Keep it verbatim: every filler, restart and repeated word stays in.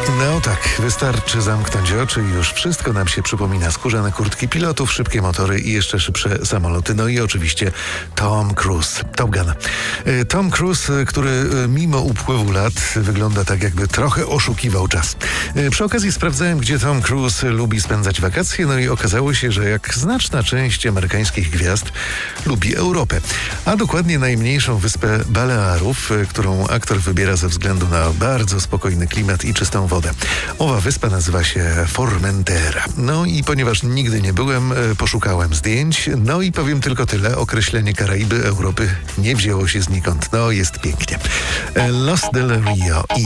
No tak, wystarczy zamknąć oczy i już wszystko nam się przypomina. Skórzane kurtki pilotów, szybkie motory i jeszcze szybsze samoloty. No i oczywiście Tom Cruise, Top Gun. Tom Cruise, który mimo upływu lat wygląda tak, jakby trochę oszukiwał czas. Przy okazji sprawdzałem, gdzie Tom Cruise lubi spędzać wakacje, no i okazało się, że jak znaczna część amerykańskich gwiazd lubi Europę, a dokładnie najmniejszą wyspę Balearów, którą aktor wybiera ze względu na bardzo spokojny klimat i czystą wodę. Owa wyspa nazywa się Formentera. No i ponieważ nigdy nie byłem, poszukałem zdjęć, no i powiem tylko tyle, określenie Karaiby Europy nie wzięło się znikąd. No jest pięknie. Los del Rio i